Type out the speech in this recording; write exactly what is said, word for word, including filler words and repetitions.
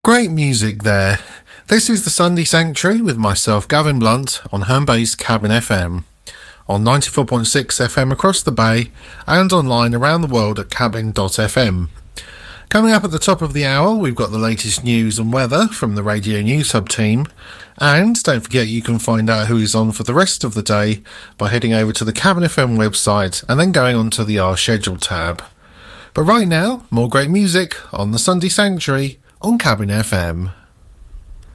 Great music there. This is the Sunday Sanctuary with myself, Gavin Blunt, on home-based Cabin F M, on ninety-four point six F M across the bay and online around the world at cabin dot f m. Coming up at the top of the hour, we've got the latest news and weather from the Radio News Hub team. And don't forget you can find out who is on for the rest of the day by heading over to the Cabin F M website and then going on to the Our Schedule tab. But right now, more great music on the Sunday Sanctuary on Cabin F M.